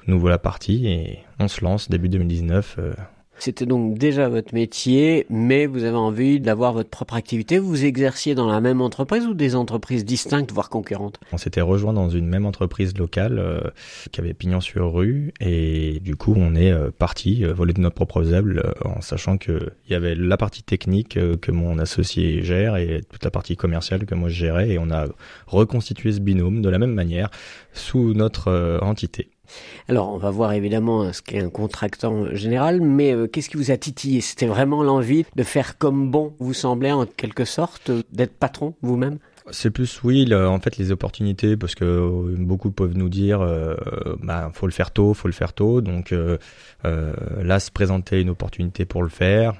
nous voilà partis et on se lance début 2019. C'était donc déjà votre métier, mais vous avez envie d'avoir votre propre activité. Vous exerciez dans la même entreprise ou des entreprises distinctes, voire concurrentes? On s'était rejoint dans une même entreprise locale qui avait pignon sur rue et du coup on est parti voler de notre propre ailes en sachant qu'il y avait la partie technique que mon associé gère et toute la partie commerciale que moi je gérais et on a reconstitué ce binôme de la même manière sous notre entité. Alors, on va voir évidemment ce qu'est un contractant général, mais qu'est-ce qui vous a titillé? C'était vraiment l'envie de faire comme bon vous semblait, en quelque sorte, d'être patron vous-même? C'est plus oui, en fait les opportunités parce que beaucoup peuvent nous dire faut le faire tôt. Donc là se présentait une opportunité pour le faire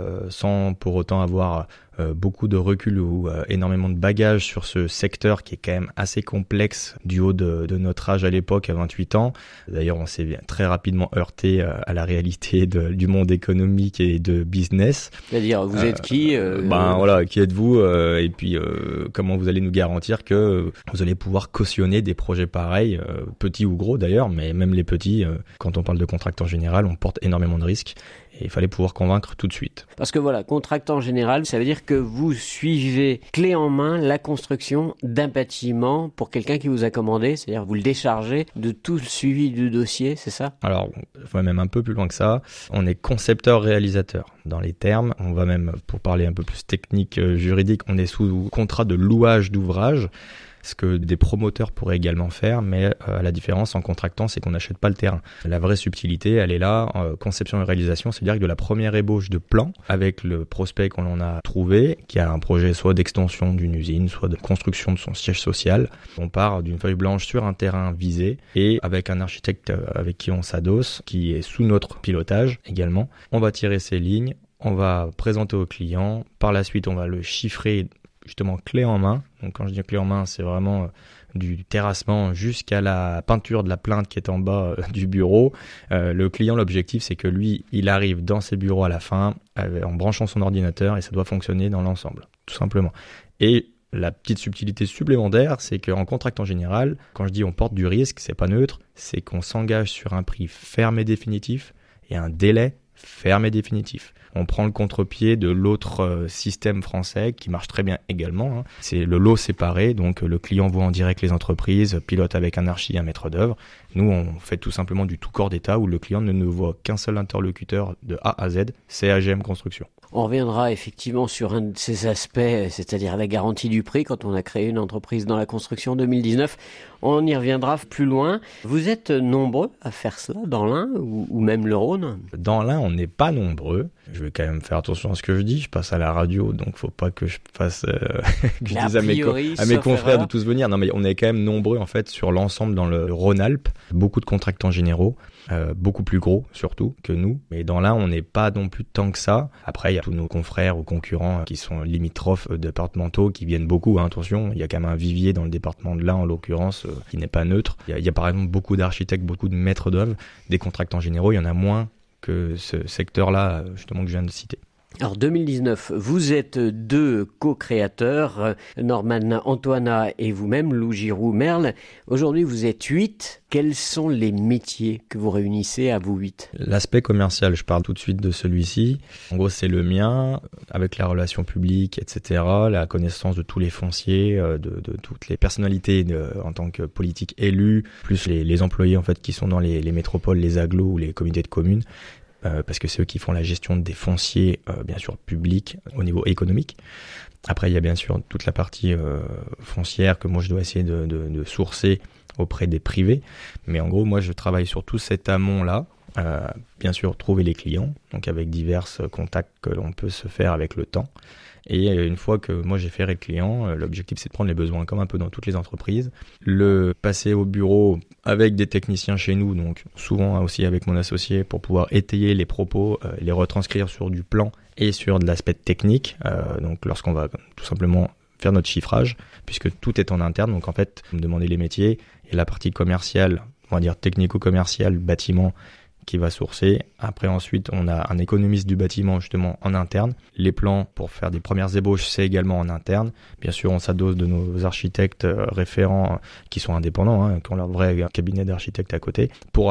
sans pour autant avoir beaucoup de recul ou énormément de bagages sur ce secteur qui est quand même assez complexe du haut de notre âge à l'époque à 28 ans. D'ailleurs, on s'est très rapidement heurté à la réalité du monde économique et de business. C'est-à-dire, vous êtes qui Voilà, qui êtes-vous et puis comment vous allez nous garantir que vous allez pouvoir cautionner des projets pareils, petits ou gros d'ailleurs, mais même les petits, quand on parle de contractant général, on porte énormément de risques. Et il fallait pouvoir convaincre tout de suite. Parce que voilà, contractant général, ça veut dire que vous suivez clé en main la construction d'un bâtiment pour quelqu'un qui vous a commandé, c'est-à-dire vous le déchargez de tout le suivi du dossier, c'est ça? Alors, on va même un peu plus loin que ça. On est concepteur-réalisateur. Dans les termes, on va même, pour parler un peu plus technique, juridique, on est sous contrat de louage d'ouvrage. Ce que des promoteurs pourraient également faire, mais la différence en contractant, c'est qu'on n'achète pas le terrain. La vraie subtilité, elle est là, conception et réalisation, c'est-à-dire que de la première ébauche de plan, avec le prospect qu'on en a trouvé, qui a un projet soit d'extension d'une usine, soit de construction de son siège social, on part d'une feuille blanche sur un terrain visé, et avec un architecte avec qui on s'adosse, qui est sous notre pilotage également, on va tirer ces lignes, on va présenter au client, par la suite on va le chiffrer justement clé en main. Donc quand je dis clé en main, c'est vraiment du terrassement jusqu'à la peinture de la plainte qui est en bas du bureau. Le client, l'objectif, c'est que lui, il arrive dans ses bureaux à la fin en branchant son ordinateur et ça doit fonctionner dans l'ensemble, tout simplement. Et la petite subtilité supplémentaire, c'est qu'en contractant général, quand je dis on porte du risque, c'est pas neutre, c'est qu'on s'engage sur un prix ferme et définitif et un délai ferme et définitif. On prend le contre-pied de l'autre système français qui marche très bien également. C'est le lot séparé, donc le client voit en direct les entreprises, pilote avec un archi, un maître d'œuvre. Nous, on fait tout simplement du tout corps d'état où le client ne voit qu'un seul interlocuteur de A à Z, c'est AGM Construction. On reviendra effectivement sur un de ces aspects, c'est-à-dire la garantie du prix quand on a créé une entreprise dans la construction 2019. On y reviendra plus loin. Vous êtes nombreux à faire cela dans l'Ain ou même le Rhône? Dans l'Ain, on n'est pas nombreux. Je vais quand même faire attention à ce que je dis. Je passe à la radio, donc faut pas que je fasse que je dise à mes confrères de tous venir. Non, mais on est quand même nombreux en fait sur l'ensemble dans le Rhône-Alpes. Beaucoup de contractants généraux, beaucoup plus gros surtout que nous. Mais dans l'Ain, on n'est pas non plus tant que ça. Après, il y a tous nos confrères ou concurrents qui sont limitrophes départementaux, qui viennent beaucoup. Attention, il y a quand même un vivier dans le département de l'Ain en l'occurrence qui n'est pas neutre. Il y a par exemple beaucoup d'architectes, beaucoup de maîtres d'œuvre, des contractants généraux. Il y en a moins que ce secteur-là justement que je viens de citer. Alors 2019, vous êtes deux co-créateurs, Norman Antoana et vous-même, Lou Giroux-Merle. Aujourd'hui, vous êtes 8. Quels sont les métiers que vous réunissez à vous 8? L'aspect commercial, je parle tout de suite de celui-ci. En gros, c'est le mien, avec la relation publique, etc., la connaissance de tous les fonciers, de toutes les personnalités en tant que politique élue, plus les employés en fait qui sont dans les métropoles, les agglos ou les comités de communes. Parce que c'est eux qui font la gestion des fonciers, bien sûr, publics au niveau économique. Après, il y a bien sûr toute la partie foncière que moi je dois essayer de sourcer auprès des privés. Mais en gros, moi je travaille sur tout cet amont-là. Bien sûr, trouver les clients, donc avec divers contacts que l'on peut se faire avec le temps. Et une fois que moi j'ai ferré le client, l'objectif c'est de prendre les besoins comme un peu dans toutes les entreprises, le passer au bureau avec des techniciens chez nous, donc souvent aussi avec mon associé pour pouvoir étayer les propos, les retranscrire sur du plan et sur de l'aspect technique, donc lorsqu'on va tout simplement faire notre chiffrage, puisque tout est en interne, donc en fait vous me demandez les métiers et la partie commerciale, on va dire technico-commerciale, bâtiment, qui va sourcer. Après, ensuite, on a un économiste du bâtiment justement en interne. Les plans pour faire des premières ébauches, c'est également en interne. Bien sûr, on s'adosse de nos architectes référents qui sont indépendants, qui ont leur vrai cabinet d'architectes à côté, pour